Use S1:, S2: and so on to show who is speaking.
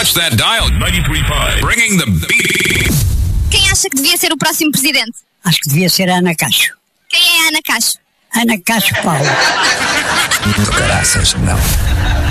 S1: touch that dial. 93.5. Bringing the beat.
S2: Quem acha que devia ser o próximo presidente?
S3: Acho que devia ser a Ana Cacho.
S2: Quem é a Ana Cacho?
S3: Ana Cacho Paulo.
S1: Caraças, não.